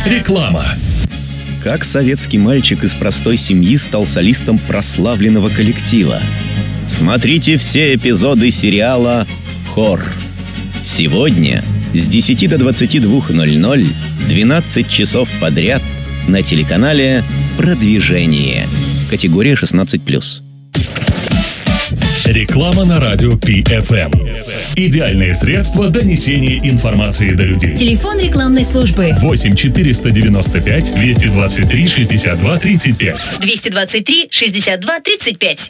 Реклама. Как советский мальчик из простой семьи стал солистом прославленного коллектива? Смотрите все эпизоды сериала «Хор». Сегодня с 10 до 22:00 12 часов подряд на телеканале «Продвижение». Категория 16+. Реклама на радио PFM. Идеальные средства донесения информации до людей. Телефон рекламной службы 8 495 223 62 35. 223 62 35.